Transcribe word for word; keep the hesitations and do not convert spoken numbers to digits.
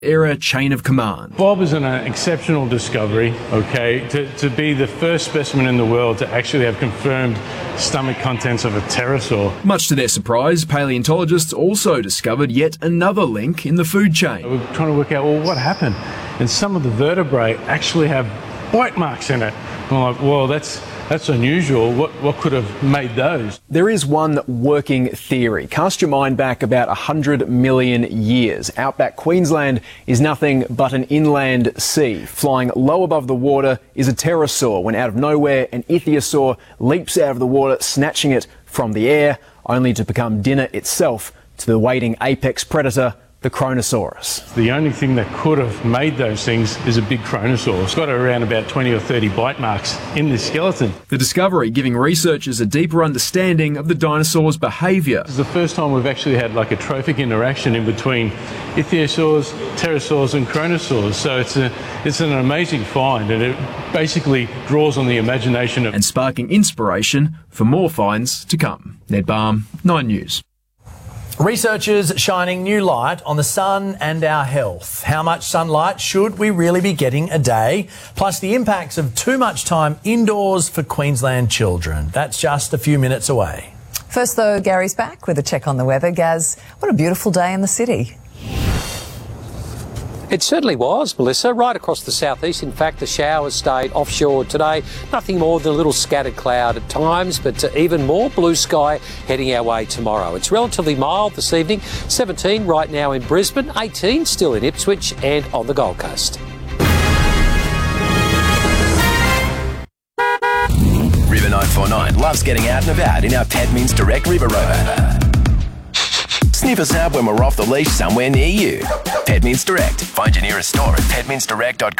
era chain of command. Bob is an uh, exceptional discovery, okay, to, to be the first specimen in the world to actually have confirmed stomach contents of a pterosaur. Much to their surprise, paleontologists also discovered yet another link in the food chain. We're trying to work out, well, what happened? And some of the vertebrae actually have bite marks in it. And I'm like, well, that's That's unusual. What, what could have made those? There is one working theory. Cast your mind back about one hundred million years. Outback Queensland is nothing but an inland sea. Flying low above the water is a pterosaur, when out of nowhere an ichthyosaur leaps out of the water, snatching it from the air, only to become dinner itself to the waiting apex predator, the Kronosaurus. The only thing that could have made those things is a big Kronosaur. It's got around about twenty or thirty bite marks in the skeleton. The discovery giving researchers a deeper understanding of the dinosaur's behaviour. This is the first time we've actually had like a trophic interaction in between ichthyosaurs, pterosaurs and Kronosaurs. So it's a it's an amazing find, and it basically draws on the imagination of... and sparking inspiration for more finds to come. Ned Balm, Nine News. Researchers shining new light on the sun and our health. How much sunlight should we really be getting a day? Plus the impacts of too much time indoors for Queensland children. That's just a few minutes away. First though, Gary's back with a check on the weather. Gaz, what a beautiful day in the city. It certainly was, Melissa, right across the southeast. In fact, the showers stayed offshore today. Nothing more than a little scattered cloud at times, but uh, even more blue sky heading our way tomorrow. It's relatively mild this evening, seventeen right now in Brisbane, eighteen still in Ipswich and on the Gold Coast. River nine four nine loves getting out and about in our Pet Means Direct River Rover. Sniff us out when we're off the leash somewhere near you. Pet Means Direct. Find your nearest store at pet means direct dot com.